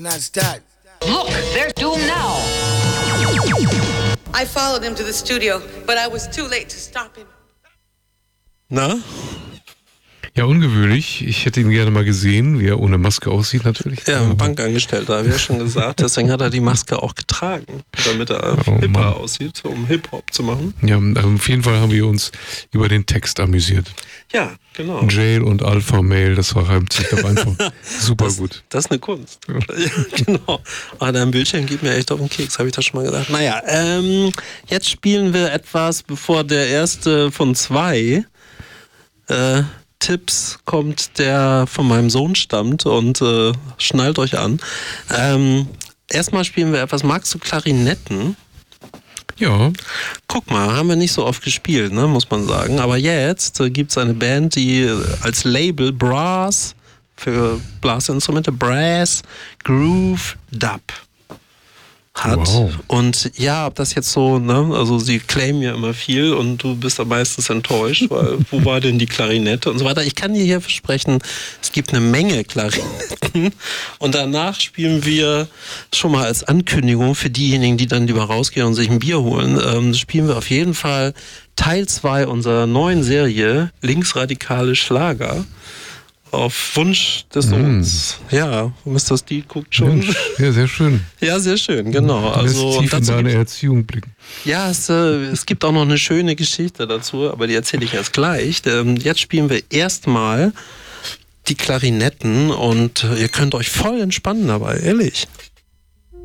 Not start. Look, there's Doom now. I followed him to the studio, but I was too late to stop him. Na? Ja, ungewöhnlich. Ich hätte ihn gerne mal gesehen, wie er ohne Maske aussieht natürlich. Ja, ein Bankangestellter, habe ich ja schon gesagt. Deswegen hat er die Maske auch getragen, damit er hipper aussieht, um Hip-Hop zu machen. Ja, auf jeden Fall haben wir uns über den Text amüsiert. Ja, genau. Jail und Alpha Male, das reimt sich doch einfach super gut. Das ist eine Kunst. Ja. Ja, genau. Aber dein Bildschirm geht mir echt auf den Keks, habe ich das schon mal gesagt. Naja, jetzt spielen wir etwas, bevor der erste von zwei Tipps kommt, der von meinem Sohn stammt, und schnallt euch an. Erstmal spielen wir etwas. Magst du Klarinetten? Ja. Guck mal, haben wir nicht so oft gespielt, ne, muss man sagen. Aber jetzt gibt es eine Band, die als Label Brass für Blasinstrumente, Brass Groove Dub hat. Wow. Und ja, ob das jetzt so, ne, also sie claimen ja immer viel und du bist da meistens enttäuscht, weil wo war denn die Klarinette und so weiter. Ich kann dir hier versprechen, es gibt eine Menge Klarinetten und danach spielen wir schon mal als Ankündigung für diejenigen, die dann lieber rausgehen und sich ein Bier holen, spielen wir auf jeden Fall Teil 2 unserer neuen Serie Linksradikale Schlager. Auf Wunsch des Sohns. Ja, Mr. Steed guckt schon. Mensch, ja, sehr schön. Ja, sehr schön, genau. Also tief in deine Erziehung blicken. Ja, es gibt auch noch eine schöne Geschichte dazu, aber die erzähle ich erst gleich. Jetzt spielen wir erstmal die Klarinetten und ihr könnt euch voll entspannen dabei, ehrlich.